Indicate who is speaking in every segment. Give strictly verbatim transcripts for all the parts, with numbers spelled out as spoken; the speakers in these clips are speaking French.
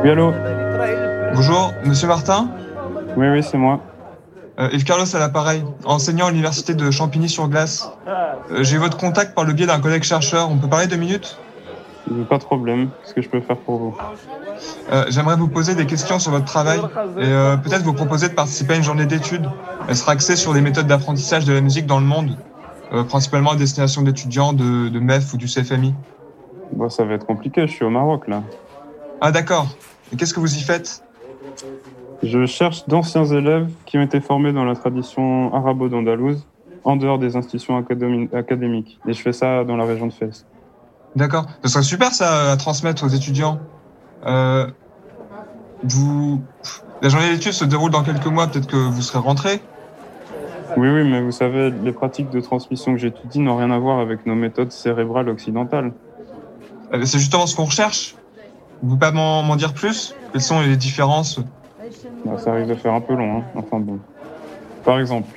Speaker 1: Oui, allô?
Speaker 2: Bonjour, monsieur Martin.
Speaker 1: Oui, oui, c'est moi.
Speaker 2: Euh, Yves Carlos à l'appareil, enseignant à l'université de Champigny-sur-Glace. Euh, j'ai votre contact par le biais d'un collègue chercheur. On peut parler deux minutes?
Speaker 1: Pas de problème. Qu'est-ce que je peux faire pour vous?
Speaker 2: Euh, J'aimerais vous poser des questions sur votre travail et euh, peut-être vous proposer de participer à une journée d'études. Elle sera axée sur les méthodes d'apprentissage de la musique dans le monde, euh, principalement à destination d'étudiants de, de M E F ou du C F M I.
Speaker 1: Bon, ça va être compliqué, je suis au Maroc, là.
Speaker 2: Ah d'accord. Et qu'est-ce que vous y faites?
Speaker 1: Je cherche d'anciens élèves qui ont été formés dans la tradition arabo-andalouse, en dehors des institutions académi- académiques. Et je fais ça dans la région de Fès.
Speaker 2: D'accord. Ce serait super ça à transmettre aux étudiants. Euh, vous... La journée d'études se déroule dans quelques mois, peut-être que vous serez rentré.
Speaker 1: Oui, oui, mais vous savez, les pratiques de transmission que j'étudie n'ont rien à voir avec nos méthodes cérébrales occidentales.
Speaker 2: Euh, C'est justement ce qu'on recherche. Vous pouvez pas m'en m'en dire plus? Quelles sont les différences?
Speaker 1: Bah, ça risque de faire un peu long, hein. Enfin bon. Par exemple,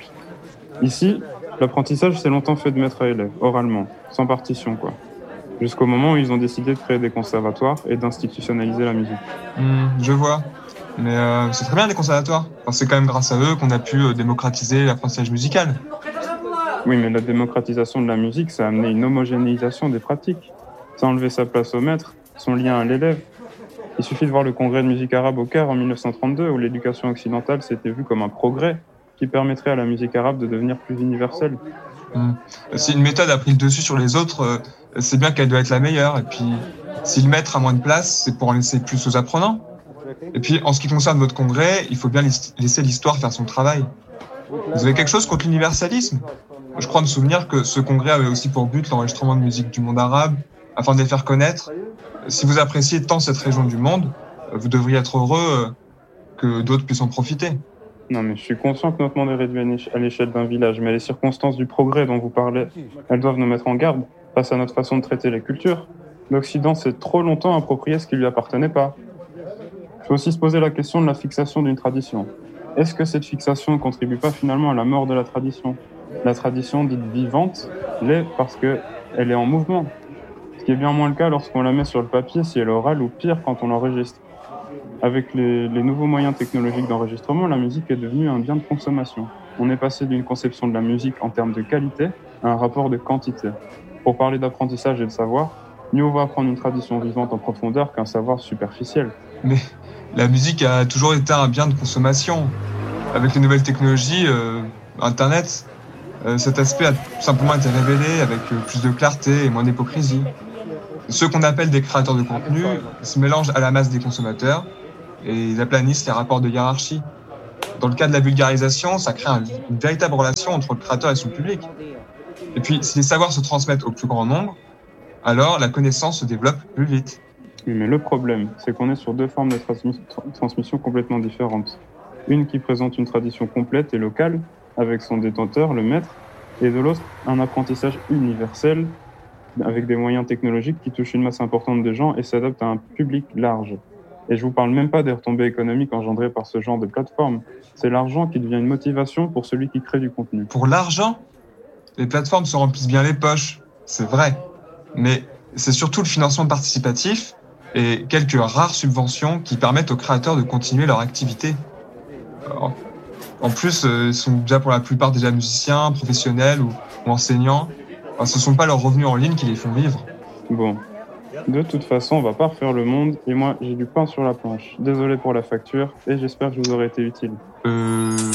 Speaker 1: ici, l'apprentissage s'est longtemps fait de maître à élève, oralement, sans partition, quoi. Jusqu'au moment où ils ont décidé de créer des conservatoires et d'institutionnaliser la musique.
Speaker 2: Hmm, je vois. Mais euh, c'est très bien les conservatoires. Enfin, c'est quand même grâce à eux qu'on a pu euh, démocratiser l'apprentissage musical.
Speaker 1: Oui, mais la démocratisation de la musique, ça a amené une homogénéisation des pratiques. Ça a enlevé sa place au maître, son lien à l'élève. Il suffit de voir le congrès de musique arabe au Caire en mille neuf cent trente-deux, où l'éducation occidentale s'était vue comme un progrès qui permettrait à la musique arabe de devenir plus universelle.
Speaker 2: Hmm. Si une méthode a pris le dessus sur les autres, euh, c'est bien qu'elle doit être la meilleure. Et puis, si le maître a moins de place, c'est pour en laisser plus aux apprenants. Et puis, en ce qui concerne votre congrès, il faut bien lais- laisser l'histoire faire son travail. Vous avez quelque chose contre l'universalisme? Je crois me souvenir que ce congrès avait aussi pour but l'enregistrement de musique du monde arabe, afin de les faire connaître. Si vous appréciez tant cette région du monde, euh, vous devriez être heureux euh, que d'autres puissent en profiter.
Speaker 1: Non, mais je suis conscient que notre monde est réduit à l'éche- à l'échelle d'un village, mais les circonstances du progrès dont vous parlez, elles doivent nous mettre en garde face à notre façon de traiter les cultures. L'Occident s'est trop longtemps approprié ce qui lui appartenait pas. Il faut aussi se poser la question de la fixation d'une tradition. Est-ce que cette fixation ne contribue pas finalement à la mort de la tradition? La tradition dite vivante l'est parce qu'elle est en mouvement, ce qui est bien moins le cas lorsqu'on la met sur le papier si elle est orale ou pire quand on l'enregistre. Avec les, les nouveaux moyens technologiques d'enregistrement, la musique est devenue un bien de consommation. On est passé d'une conception de la musique en termes de qualité à un rapport de quantité. Pour parler d'apprentissage et de savoir, mieux vaut apprendre une tradition vivante en profondeur qu'un savoir superficiel.
Speaker 2: Mais la musique a toujours été un bien de consommation. Avec les nouvelles technologies, euh, Internet, euh, cet aspect a tout simplement été révélé avec euh, plus de clarté et moins d'hypocrisie. Ceux qu'on appelle des créateurs de contenu se mélangent à la masse des consommateurs et ils aplanissent les rapports de hiérarchie. Dans le cas de la vulgarisation, ça crée un- une véritable relation entre le créateur et son public. Et puis, si les savoirs se transmettent au plus grand nombre, alors la connaissance se développe plus vite.
Speaker 1: Oui, mais le problème, c'est qu'on est sur deux formes de transmis- tra- transmission complètement différentes. Une qui présente une tradition complète et locale, avec son détenteur, le maître, et de l'autre, un apprentissage universel, avec des moyens technologiques qui touchent une masse importante de gens et s'adaptent à un public large. Et je vous parle même pas des retombées économiques engendrées par ce genre de plateforme. C'est l'argent qui devient une motivation pour celui qui crée du contenu.
Speaker 2: Pour l'argent, les plateformes se remplissent bien les poches, c'est vrai. Mais c'est surtout le financement participatif et quelques rares subventions qui permettent aux créateurs de continuer leur activité. Alors, en plus, euh, ils sont déjà pour la plupart déjà musiciens, professionnels ou, ou enseignants. Enfin, ce ne sont pas leurs revenus en ligne qui les font vivre.
Speaker 1: Bon, de toute façon, on va pas refaire le monde, et moi, j'ai du pain sur la planche. Désolé pour la facture, et j'espère que je vous aurai été utile.
Speaker 2: Euh,